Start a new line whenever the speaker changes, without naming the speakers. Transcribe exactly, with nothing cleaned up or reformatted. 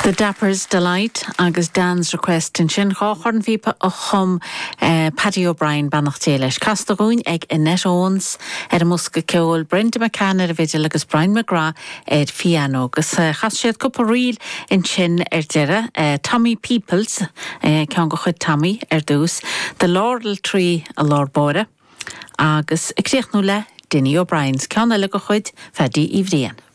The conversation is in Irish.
The Dapper's Delight agus Dan's Request in sin cháchorn bhípa a chum uh, Paddy O'Brien bannach téiles. Castaghún ag Annette Owens ar a musca ceol Brenda McCann ar a vigil agus Brian McGrath ar piano. Agus uh, chas siad cúpa riil in sin ar deire uh, Tommy Peoples, uh, cean go chud Tommy ar dús, The Laurel Tree a Lord Bóra agus ag críoch nó le Dinny O'Brien's cean le go chud Fadi i bhríon.